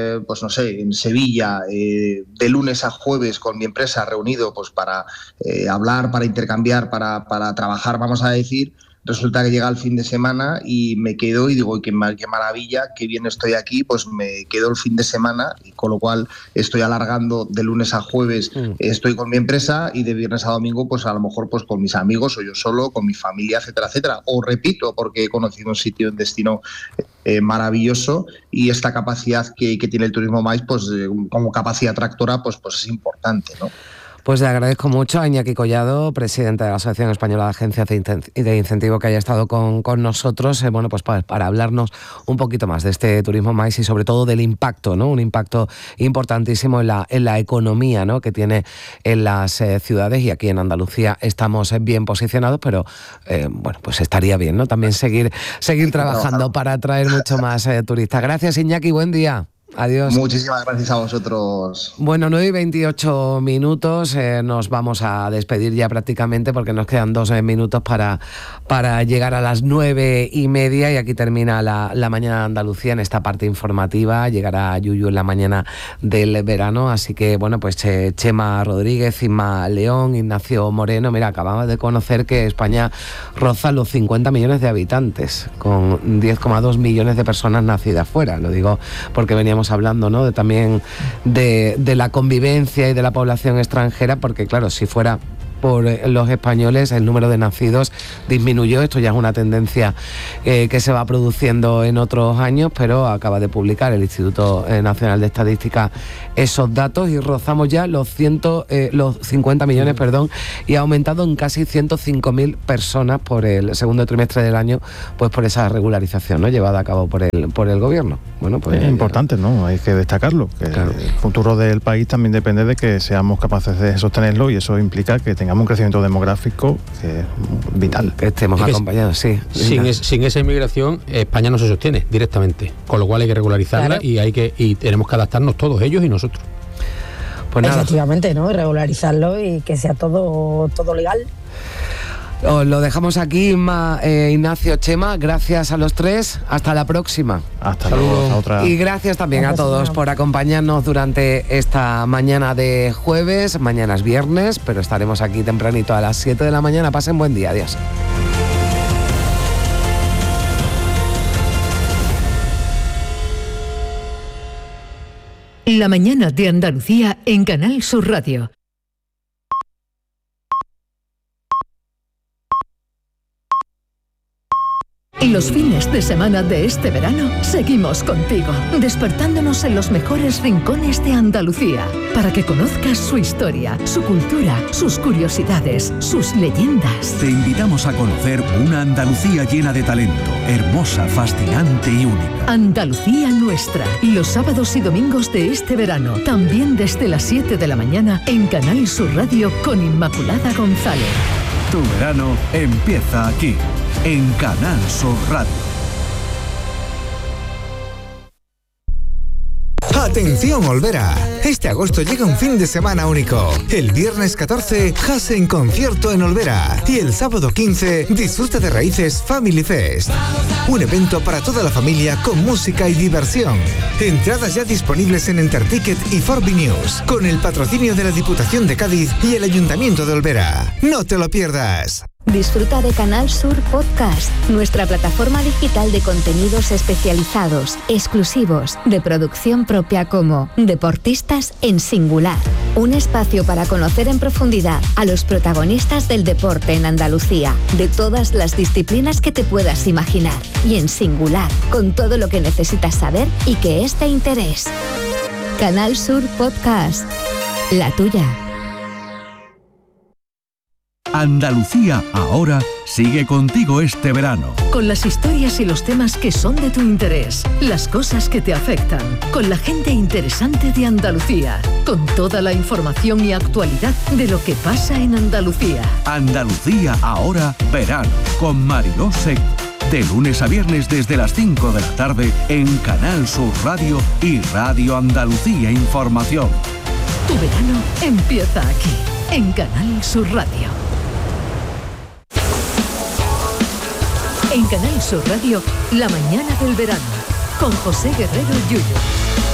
Sevilla, de lunes a jueves con mi empresa reunido, pues para hablar, para intercambiar, para trabajar, vamos a decir, resulta que llega el fin de semana y me quedo y digo, qué maravilla, qué bien estoy aquí, pues me quedo el fin de semana, y con lo cual estoy alargando de lunes a jueves, estoy con mi empresa, y de viernes a domingo pues a lo mejor pues con mis amigos o yo solo, con mi familia, etcétera, etcétera. O repito, porque he conocido un sitio, un destino maravilloso, y esta capacidad que tiene el Turismo Mais, pues como capacidad tractora, pues es importante, ¿no? Pues le agradezco mucho a Iñaki Collado, presidente de la Asociación Española de Agencias de Incentivo, que haya estado con nosotros, bueno, pues para hablarnos un poquito más de este Turismo Mais y sobre todo del impacto, ¿no? Un impacto importantísimo en la economía, ¿no?, que tiene en las ciudades, y aquí en Andalucía estamos bien posicionados, pero bueno, pues estaría bien, ¿no?, también seguir trabajando para atraer mucho más turistas. Gracias, Iñaki, buen día. Adiós. Muchísimas gracias a vosotros. Bueno, 9:28 minutos, nos vamos a despedir ya prácticamente, porque nos quedan 2 minutos para llegar a las 9:30, y aquí termina la mañana de Andalucía en esta parte informativa. Llegará Yuyu en la mañana del verano, así que bueno, pues Chema Rodríguez, Inma León, Ignacio Moreno, mira, acabamos de conocer que España roza los 50 millones de habitantes, con 10,2 millones de personas nacidas fuera. Lo digo porque veníamos hablando, ¿no?, también de la convivencia y de la población extranjera, porque claro, si fuera por los españoles, el número de nacidos disminuyó. Esto ya es una tendencia que se va produciendo en otros años, pero acaba de publicar el Instituto Nacional de Estadística esos datos, y rozamos ya los 50 millones, y ha aumentado en casi 105.000 personas por el segundo trimestre del año, pues por esa regularización, ¿no?, llevada a cabo por el gobierno. Bueno, pues es importante, ¿no?, hay que destacarlo, que claro, el futuro del país también depende de que seamos capaces de sostenerlo, y eso implica que tengamos un crecimiento demográfico que es vital. Que estemos acompañados, sí. Sin esa inmigración, España no se sostiene directamente, con lo cual hay que regularizarla, claro, y tenemos que adaptarnos todos, ellos y nosotros. Pues nada. Efectivamente, ¿no?, regularizarlo y que sea todo legal. Os lo dejamos aquí, Ignacio, Chema, gracias a los tres, hasta la próxima. Hasta luego. Otra. Y gracias también a todos por acompañarnos durante esta mañana de jueves. Mañana es viernes, pero estaremos aquí tempranito a las 7 de la mañana. Pasen buen día, adiós. La mañana de Andalucía en Canal Sur Radio. Los fines de semana de este verano seguimos contigo, despertándonos en los mejores rincones de Andalucía, para que conozcas su historia, su cultura, sus curiosidades, sus leyendas. Te invitamos a conocer una Andalucía llena de talento, hermosa, fascinante y única. Andalucía nuestra, los sábados y domingos de este verano, también desde las 7 de la mañana en Canal Sur Radio con Inmaculada González. Tu verano empieza aquí, en Canal Sur Radio. ¡Atención, Olvera! Este agosto llega un fin de semana único. El viernes 14, Jase en concierto en Olvera. Y el sábado 15, disfruta de Raíces Family Fest. Un evento para toda la familia con música y diversión. Entradas ya disponibles en Enterticket y Forbi News, con el patrocinio de la Diputación de Cádiz y el Ayuntamiento de Olvera. ¡No te lo pierdas! Disfruta de Canal Sur Podcast, nuestra plataforma digital de contenidos especializados, exclusivos, de producción propia, como Deportistas en Singular. Un espacio para conocer en profundidad a los protagonistas del deporte en Andalucía, de todas las disciplinas que te puedas imaginar, y en singular, con todo lo que necesitas saber y que es de interés. Canal Sur Podcast, la tuya. Andalucía ahora sigue contigo este verano. Con las historias y los temas que son de tu interés, las cosas que te afectan, con la gente interesante de Andalucía, con toda la información y actualidad de lo que pasa en Andalucía. Andalucía ahora verano, con Mariló Seco. De lunes a viernes desde las 5 de la tarde en Canal Sur Radio y Radio Andalucía Información. Tu verano empieza aquí, en Canal Sur Radio. En Canal Sur Radio, la mañana del verano, con José Guerrero Yuyo.